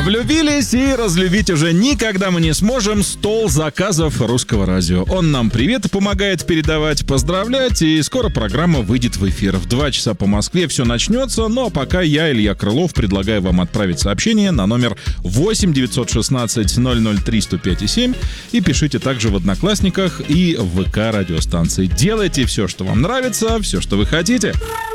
Влюбились и разлюбить уже никогда мы не сможем стол заказов Русского радио. Он нам привет помогает передавать, поздравлять, и скоро программа выйдет в эфир. В 2 часа по Москве все начнется, но пока я, Илья Крылов, предлагаю вам отправить сообщение на номер 8 916 003 105 7 и пишите также в Одноклассниках и в ВК радиостанции. Делайте все, что вам нравится, все, что вы хотите.